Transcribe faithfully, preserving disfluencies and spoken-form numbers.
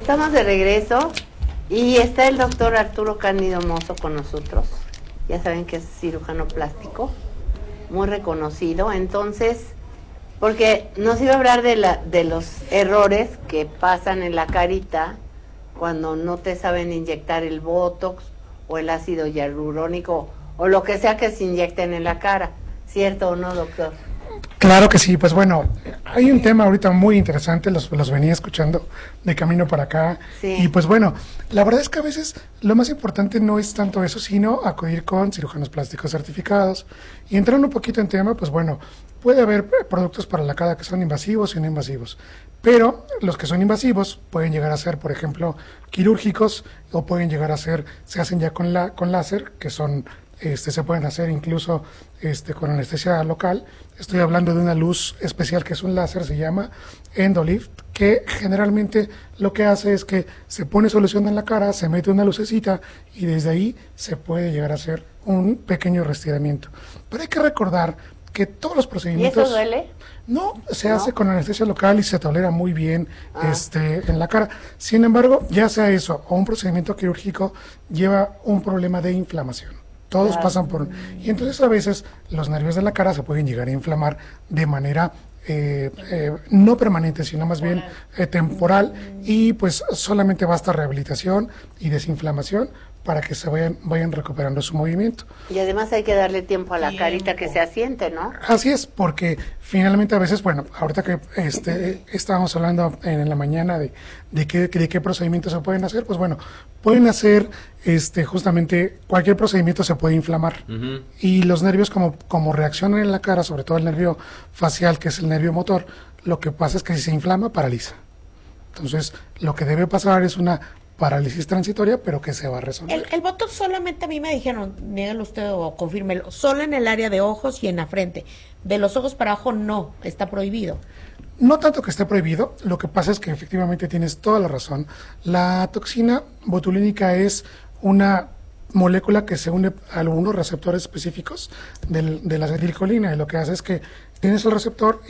Estamos de regreso y está el doctor Arturo Cándido Mozo con nosotros. Ya saben que es cirujano plástico, muy reconocido. Entonces, porque nos iba a hablar de, la, de los errores que pasan en la carita cuando no te saben inyectar el Botox o el ácido hialurónico o lo que sea que se inyecten en la cara. ¿Cierto o no, doctor? Claro que sí, pues bueno, hay un tema ahorita muy interesante, los, los venía escuchando de camino para acá, sí. Y pues bueno, la verdad es que a veces lo más importante no es tanto eso, sino acudir con cirujanos plásticos certificados. Y entrando un poquito en tema, pues bueno, puede haber productos para la cara que son invasivos y no invasivos, pero los que son invasivos pueden llegar a ser, por ejemplo, quirúrgicos, o pueden llegar a ser, se hacen ya con, la, con láser, que son... Este, se pueden hacer incluso este, con anestesia local. Estoy hablando de una luz especial que es un láser, se llama Endolift, que generalmente lo que hace es que se pone solución en la cara, se mete una lucecita y desde ahí se puede llegar a hacer un pequeño restiramiento. Pero hay que recordar que todos los procedimientos... ¿Y eso duele? No, se ¿No? hace con anestesia local y se tolera muy bien ah. este, en la cara. Sin embargo, ya sea eso o un procedimiento quirúrgico, lleva un problema de inflamación. Todos Claro. pasan por... Y entonces a veces los nervios de la cara se pueden llegar a inflamar de manera eh, eh, no permanente, sino más bien eh, temporal, y pues solamente basta rehabilitación y desinflamación para que se vayan, vayan recuperando su movimiento. Y además hay que darle tiempo a la Tiempo. carita que se asiente, ¿no? Así es, porque finalmente a veces, bueno, ahorita que este estábamos hablando en la mañana de, de, qué, de qué procedimientos se pueden hacer, pues bueno, pueden hacer este justamente cualquier procedimiento se puede inflamar. Uh-huh. Y los nervios como, como reaccionan en la cara, sobre todo el nervio facial, que es el nervio motor, lo que pasa es que si se inflama, paraliza. Entonces, lo que debe pasar es una parálisis transitoria, pero que se va a resolver. El, el Botox solamente a mí me dijeron, dígalo usted o confírmelo, solo en el área de ojos y en la frente. De los ojos para abajo no, está prohibido. No tanto que esté prohibido, lo que pasa es que efectivamente tienes toda la razón. La toxina botulínica es una molécula que se une a algunos receptores específicos del, de la acetilcolina, y lo que hace es que tienes el receptor